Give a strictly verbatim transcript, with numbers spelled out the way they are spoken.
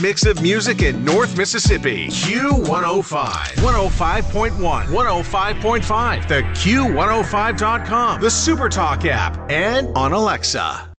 Mix of music in North Mississippi. Q one oh five. one oh five point one. one oh five point five. The Q one oh five dot com. The SuperTalk app. And on Alexa.